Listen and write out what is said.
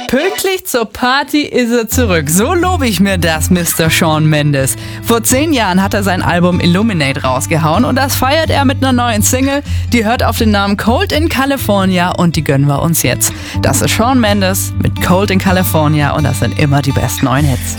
Pünktlich zur Party ist er zurück. So lobe ich mir das, Mr. Shawn Mendes. Vor 10 Jahren hat er sein Album Illuminate rausgehauen und das feiert er mit einer neuen Single. Die hört auf den Namen Cold in California und die gönnen wir uns jetzt. Das ist Shawn Mendes mit Cold in California und das sind immer die besten neuen Hits.